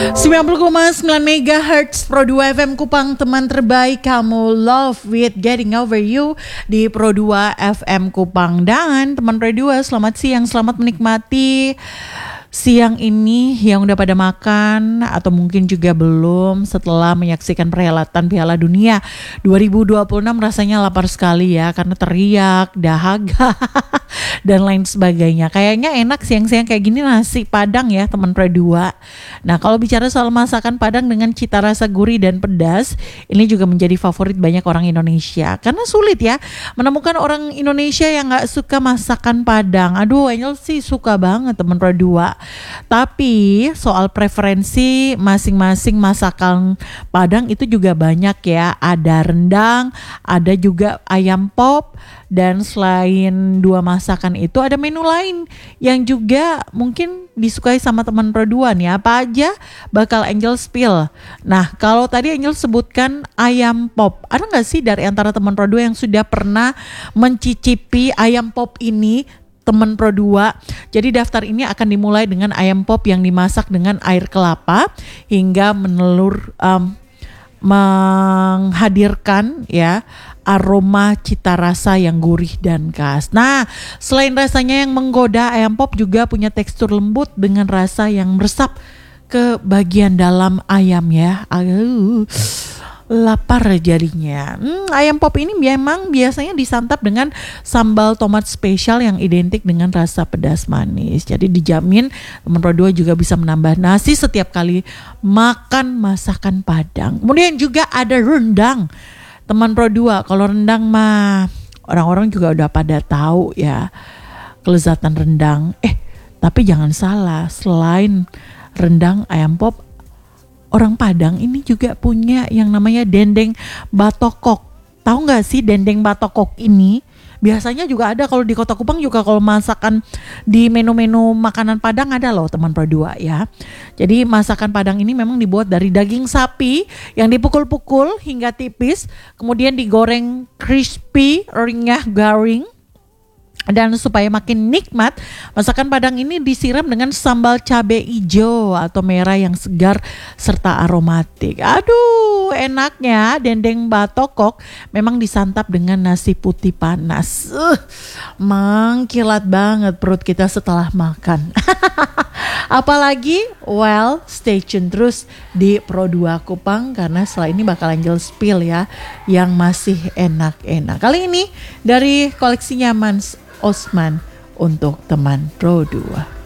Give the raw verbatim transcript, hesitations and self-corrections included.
sembilan puluh koma sembilan megahertz Pro dua F M Kupang, teman terbaik kamu, Love with Getting Over You di Pro dua F M Kupang. Dan teman Pro dua, selamat siang, selamat menikmati siang ini yang udah pada makan atau mungkin juga belum setelah menyaksikan perhelatan Piala Dunia dua ribu dua puluh enam. Rasanya lapar sekali ya karena teriak, dahaga dan lain sebagainya. Kayaknya enak siang-siang kayak gini nasi Padang ya teman Pro dua. Nah, kalau bicara soal masakan Padang dengan cita rasa gurih dan pedas, ini juga menjadi favorit banyak orang Indonesia. Karena sulit ya menemukan orang Indonesia yang gak suka masakan Padang. Aduh, Angel sih suka banget teman Pro dua. Tapi soal preferensi masing-masing masakan Padang itu juga banyak ya. Ada rendang, ada juga ayam pop. Dan selain dua masakan itu ada menu lain yang juga mungkin disukai sama teman Pro dua nih. Apa aja bakal Angel spill. Nah, kalau tadi Angel sebutkan ayam pop, ada gak sih dari antara teman Pro dua yang sudah pernah mencicipi ayam pop ini? Teman Pro dua. Jadi daftar ini akan dimulai dengan ayam pop yang dimasak dengan air kelapa hingga menelur um, menghadirkan ya aroma cita rasa yang gurih dan khas. Nah, selain rasanya yang menggoda, ayam pop juga punya tekstur lembut dengan rasa yang meresap ke bagian dalam ayam ya. Aduh, lapar jadinya. Hmm, ayam pop ini memang biasanya disantap dengan sambal tomat spesial yang identik dengan rasa pedas manis. Jadi dijamin teman Pro dua juga bisa menambah nasi setiap kali makan masakan Padang. Kemudian juga ada rendang. Teman Pro dua, kalau rendang mah orang-orang juga udah pada tahu ya kelezatan rendang. Eh, tapi jangan salah, selain rendang ayam pop, orang Padang ini juga punya yang namanya dendeng batokok. Tahu nggak sih dendeng batokok ini? Biasanya juga ada kalau di Kota Kupang juga kalau masakan di menu-menu makanan Padang ada loh teman Pro dua ya. Jadi masakan Padang ini memang dibuat dari daging sapi yang dipukul-pukul hingga tipis, kemudian digoreng crispy, renyah garing. Dan supaya makin nikmat, masakan Padang ini disiram dengan sambal cabai hijau atau merah yang segar serta aromatik. Aduh, enaknya dendeng batokok memang disantap dengan nasi putih panas. Uh, mengkilat banget perut kita setelah makan. Apalagi, well, stay tune terus di Pro dua Kupang karena setelah ini bakal Angel spill ya yang masih enak-enak. Kali ini dari koleksi nyaman Osman untuk teman Pro dua.